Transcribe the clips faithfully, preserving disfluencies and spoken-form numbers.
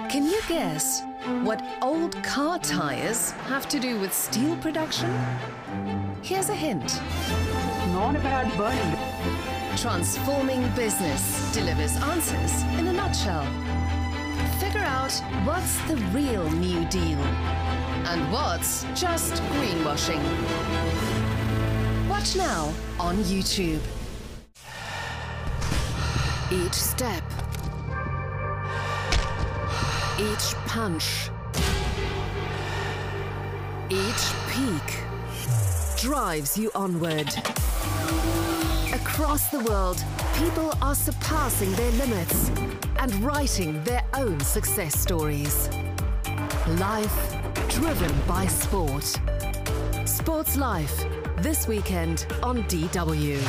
Can you guess what old car tires have to do with steel production? Here's a hint. Not about burning. Transforming Business delivers answers in a nutshell. Figure out what's the real New Deal and what's just greenwashing. Watch now on YouTube. Each step, each punch, each peak drives you onward. Across the world, people are surpassing their limits and writing their own success stories. Life driven by sport. Sports Life, this weekend on D W.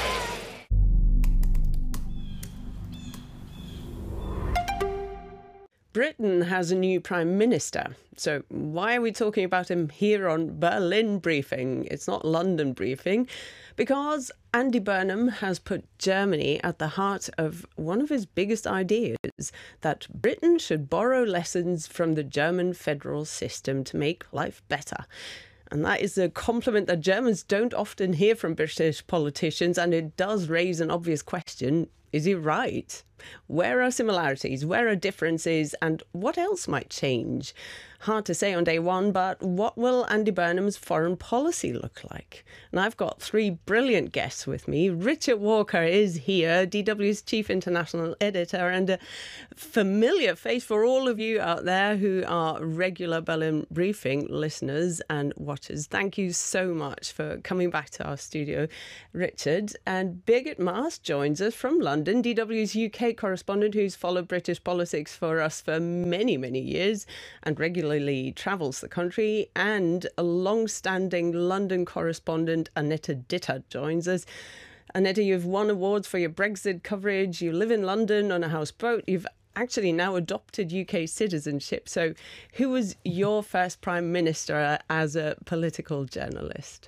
Britain has a new Prime Minister. So why are we talking about him here on Berlin Briefing? It's not London Briefing. Because Andy Burnham has put Germany at the heart of one of his biggest ideas, that Britain should borrow lessons from the German federal system to make life better. And that is a compliment that Germans don't often hear from British politicians, and it does raise an obvious question. Is he right? Where are similarities? Where are differences? And what else might change? Hard to say on day one, but what will Andy Burnham's foreign policy look like? And I've got three brilliant guests with me. Richard Walker is here, D W's chief international editor and a familiar face for all of you out there who are regular Berlin Briefing listeners and watchers. Thank you so much for coming back to our studio, Richard. And Birgit Maas joins us from London, D W's U K correspondent who's followed British politics for us for many, many years and regularly travels the country, and a long-standing London correspondent, Annette Ditter, joins us. Annette, you've won awards for your Brexit coverage. You live in London on a houseboat. You've actually now adopted U K citizenship. So who was your first Prime Minister as a political journalist?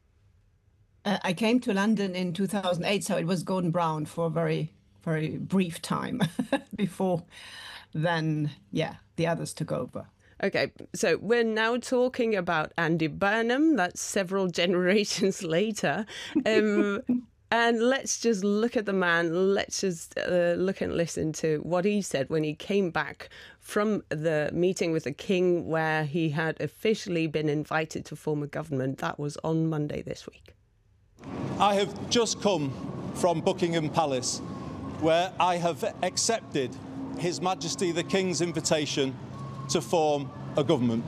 Uh, I came to London in two thousand eight, so it was Gordon Brown for a very, very brief time before then, yeah, the others took over. Okay, so we're now talking about Andy Burnham. That's several generations later. Um, and let's just look at the man. Let's just uh, look and listen to what he said when he came back from the meeting with the King, where he had officially been invited to form a government. That was on Monday this week. I have just come from Buckingham Palace, where I have accepted His Majesty the King's invitation to form a government.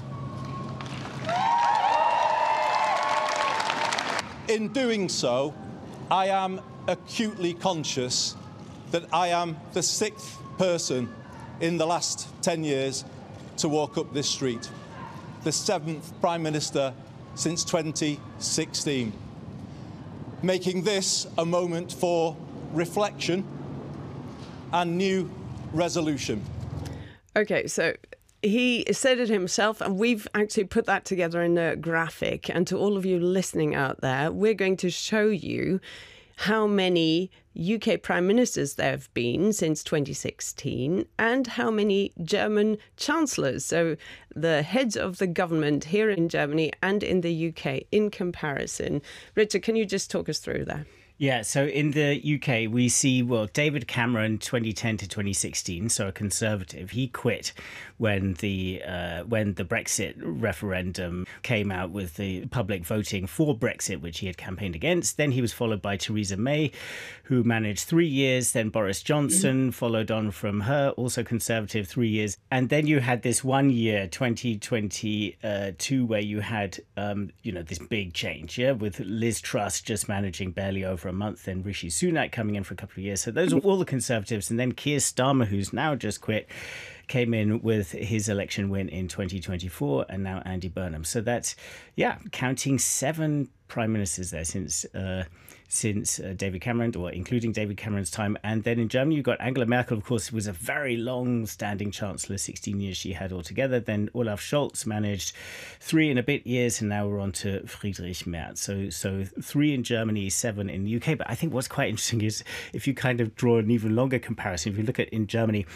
In doing so, I am acutely conscious that I am the sixth person in the last ten years to walk up this street, the seventh Prime Minister since twenty sixteen, making this a moment for reflection and new resolution. Okay, so he said it himself, and we've actually put that together in a graphic. And to all of you listening out there, we're going to show you how many U K prime ministers there have been since twenty sixteen and how many German chancellors, so the heads of the government here in Germany and in the U K in comparison. Richard, can you just talk us through that? Yeah, so in the U K, we see, well, David Cameron, twenty ten to twenty sixteen, so a Conservative. He quit when the uh, when the Brexit referendum came out with the public voting for Brexit, which he had campaigned against. Then he was followed by Theresa May, who managed three years. Then Boris Johnson mm-hmm. followed on from her, also Conservative, three years. And then you had this one year, twenty twenty-two, where you had, um, you know, this big change, yeah, with Liz Truss just managing barely over a month, then Rishi Sunak coming in for a couple of years. So those are all the Conservatives. And then Keir Starmer, who's now just quit, came in with his election win in twenty twenty-four, and now Andy Burnham. So that's, yeah, counting seven prime ministers there since uh, since uh, David Cameron, or including David Cameron's time. And then in Germany, you've got Angela Merkel, of course, who was a very long-standing chancellor, sixteen years she had altogether. Then Olaf Scholz managed three and a bit years, and now we're on to Friedrich Merz. So, so three in Germany, seven in the U K. But I think what's quite interesting is if you kind of draw an even longer comparison, if you look at in Germany,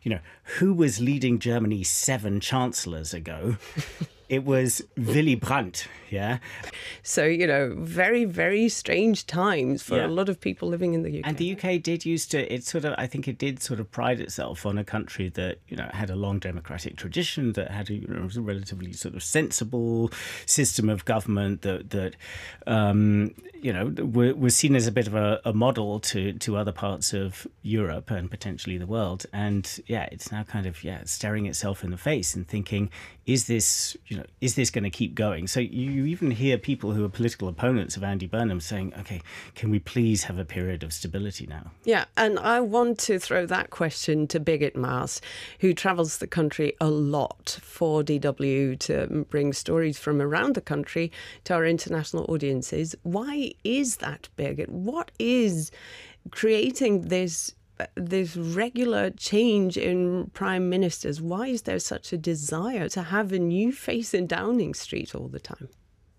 you know, who was leading Germany seven chancellors ago? It was Willy Brandt, yeah? So, you know, very, very strange times for Yeah. a lot of people living in the U K. And the U K did used to, it sort of, I think it did sort of pride itself on a country that, you know, had a long democratic tradition, that had a, you know, a relatively sort of sensible system of government that, that um, you know, were, was seen as a bit of a, a model to, to other parts of Europe and potentially the world. And yeah, it's now kind of, yeah, staring itself in the face and thinking, is this, you know, is this going to keep going? So you even hear people who are political opponents of Andy Burnham saying, OK, can we please have a period of stability now? Yeah, and I want to throw that question to Birgit Maas, who travels the country a lot for D W to bring stories from around the country to our international audiences. Why is that, Birgit? What is creating this this regular change in prime ministers? Why is there such a desire to have a new face in Downing Street all the time?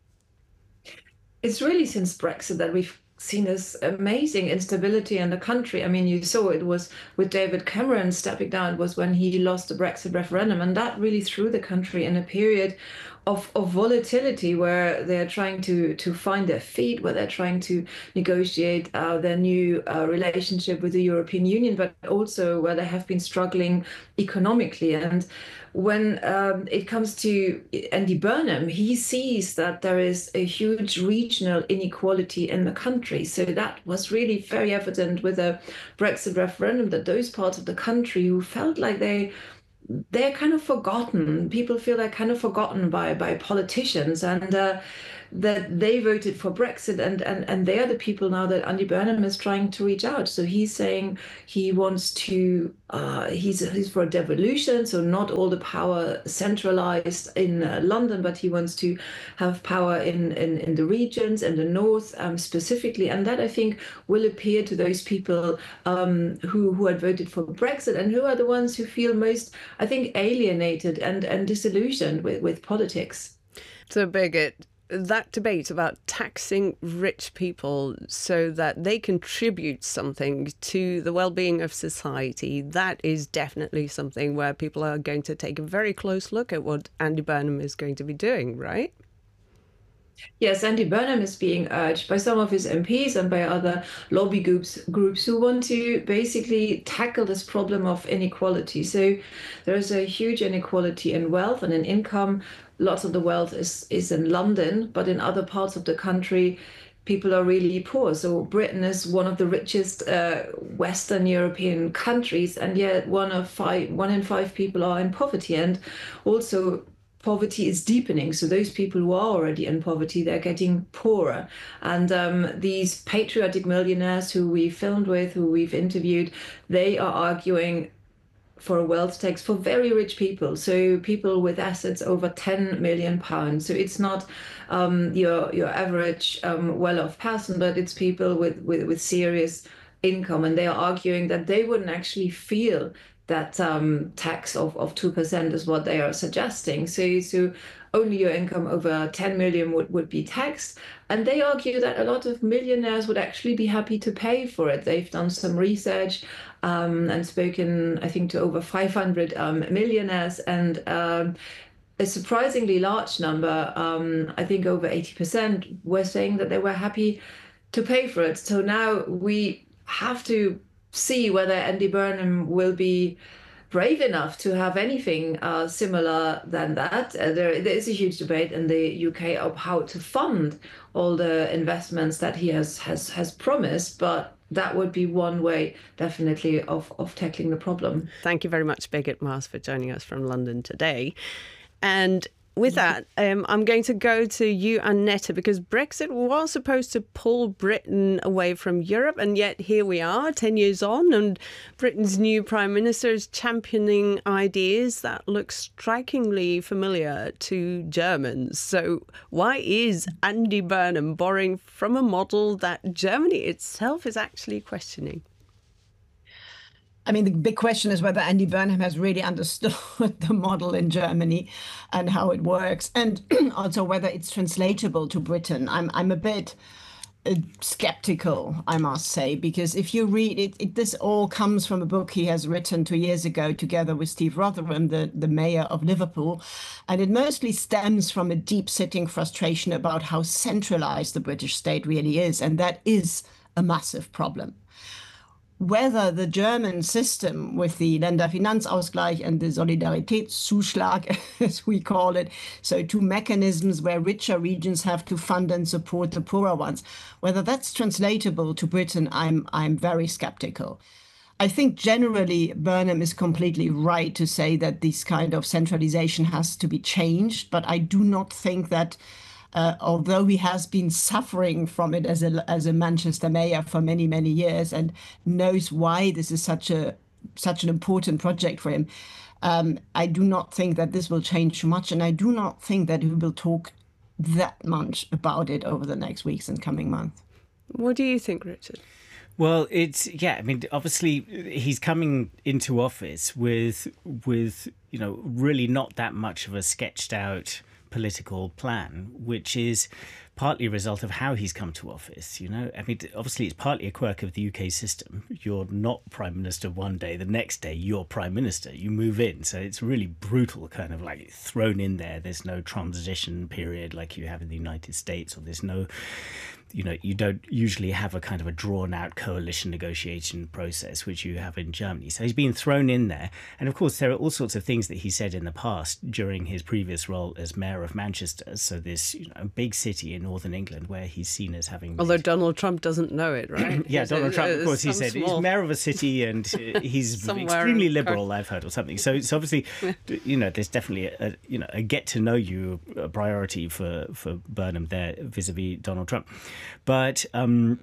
It's really since Brexit that we've seen this amazing instability in the country. I mean, you saw it was with David Cameron stepping down. It was when he lost the Brexit referendum, and that really threw the country in a period of, of volatility where they're trying to to find their feet, where they're trying to negotiate uh, their new uh, relationship with the European Union, but also where they have been struggling economically. And when um, it comes to Andy Burnham, he sees that there is a huge regional inequality in the country. So that was really very evident with the Brexit referendum, that those parts of the country who felt like they they're kind of forgotten. People feel they're kind of forgotten by by politicians, and uh, that they voted for Brexit, and, and and they are the people now that Andy Burnham is trying to reach out. So he's saying he wants to, uh, he's he's for a devolution, so not all the power centralized in uh, London, but he wants to have power in, in, in the regions and the north um, specifically. And that, I think, will appeal to those people um, who, who had voted for Brexit, and who are the ones who feel most, I think, alienated and, and disillusioned with, with politics. So, Birgit, that debate about taxing rich people so that they contribute something to the well-being of society, that is definitely something where people are going to take a very close look at what Andy Burnham is going to be doing, right? Yes, Andy Burnham is being urged by some of his M Ps and by other lobby groups groups who want to basically tackle this problem of inequality. So there is a huge inequality in wealth and in income. Lots of the wealth is, is in London, but in other parts of the country, people are really poor. So Britain is one of the richest uh, Western European countries, and yet one of five, one in five people are in poverty. And also, poverty is deepening. So those people who are already in poverty, they're getting poorer. And um, these patriotic millionaires who we filmed with, who we've interviewed, they are arguing for a wealth tax for very rich people, so people with assets over ten million pounds. So it's not um, your your average um, well-off person, but it's people with, with, with serious income. And they are arguing that they wouldn't actually feel that um, tax of, of two percent is what they are suggesting. So, so only your income over ten million would, would be taxed. And they argue that a lot of millionaires would actually be happy to pay for it. They've done some research um, and spoken, I think, to over five hundred um, millionaires. And um, a surprisingly large number, um, I think over eighty percent, were saying that they were happy to pay for it. So now we have to see whether Andy Burnham will be brave enough to have anything uh, similar than that. Uh, there, there is a huge debate in the U K of how to fund all the investments that he has has has promised, but that would be one way, definitely, of, of tackling the problem. Thank you very much, Birgit Maas, for joining us from London today. And with that, um, I'm going to go to you, Annette, because Brexit was supposed to pull Britain away from Europe, and yet here we are, ten years on, and Britain's new Prime Minister is championing ideas that look strikingly familiar to Germans. So why is Andy Burnham borrowing from a model that Germany itself is actually questioning? I mean, the big question is whether Andy Burnham has really understood the model in Germany and how it works, and also whether it's translatable to Britain. I'm I'm a bit uh, skeptical, I must say, because if you read it, it, this all comes from a book he has written two years ago together with Steve Rotherham, the, the mayor of Liverpool. And it mostly stems from a deep-sitting frustration about how centralized the British state really is. And that is a massive problem. Whether the German system with the Länderfinanzausgleich and the Solidaritätszuschlag, as we call it, so two mechanisms where richer regions have to fund and support the poorer ones, whether that's translatable to Britain, I'm, I'm very skeptical. I think generally Burnham is completely right to say that this kind of centralization has to be changed, but I do not think that Uh, although he has been suffering from it as a as a Manchester mayor for many many years and knows why this is such a such an important project for him, um, I do not think that this will change too much, and I do not think that he will talk that much about it over the next weeks and coming months. What do you think, Richard? Well, it's yeah. I mean, obviously, he's coming into office with with you know really not that much of a sketched out political plan, which is partly a result of how he's come to office. You know, I mean, obviously it's partly a quirk of the U K system. You're not prime minister one day, the next day you're prime minister. You move in, so it's really brutal, kind of like thrown in there. There's no transition period like you have in the United States, or there's no, you know, you don't usually have a kind of a drawn out coalition negotiation process, which you have in Germany. So he's been thrown in there. And of course, there are all sorts of things that he said in the past during his previous role as mayor of Manchester. So this, you know, big city in northern England where he's seen as having... Made... Although Donald Trump doesn't know it, right? yeah, he's Donald a, Trump, of course, he said small... he's mayor of a city and he's extremely liberal, I've heard, or something. So it's obviously, you know, there's definitely a, you know, a get to know you priority for, for Burnham there vis-a-vis Donald Trump. But um,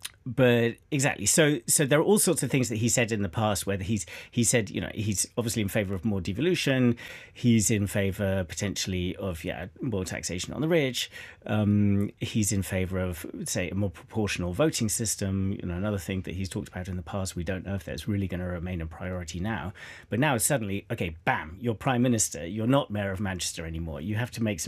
but exactly. So so there are all sorts of things that he said in the past where he's he said, you know, he's obviously in favour of more devolution. He's in favour potentially of, yeah, more taxation on the rich. Um, he's in favour of, say, a more proportional voting system. You know, another thing that he's talked about in the past. We don't know if that's really going to remain a priority now. But now it's suddenly, OK, bam, you're prime minister. You're not mayor of Manchester anymore. You have to make some